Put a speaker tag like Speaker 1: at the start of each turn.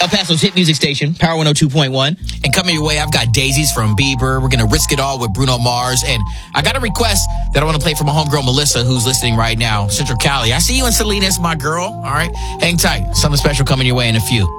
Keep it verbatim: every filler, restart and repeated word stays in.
Speaker 1: El Paso's hit music station, Power one oh two point one.
Speaker 2: And coming your way, I've got Daisies from Bieber. We're going to risk it all with Bruno Mars. And I got a request that I want to play from my homegirl, Melissa, who's listening right now. Central Cali. I see you in Salinas, my girl. All right. Hang tight. Something special coming your way in a few.